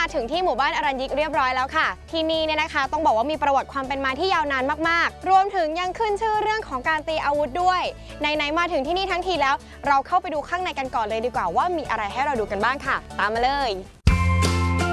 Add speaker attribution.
Speaker 1: มาถึงที่หมู่บ้านอรัญยิกเรียบร้อยแล้วค่ะที่นี่เนี่ยนะคะต้องบอกว่ามีประวัติความเป็นมาที่ยาวนานมากๆรวมถึงยังขึ้นชื่อเรื่องของการตีอาวุธด้วยไหนๆมาถึงที่นี่ทั้งทีแล้วเราเข้าไปดูข้างในกันก่อนเลยดีกว่าว่ามีอะไรให้เราดูกันบ้างค่ะตามมาเลย